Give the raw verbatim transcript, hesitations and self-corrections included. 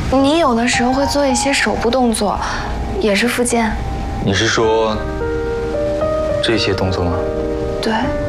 你有的时候会做一些手部动作，也是复健。 你是说这些动作吗？ 对。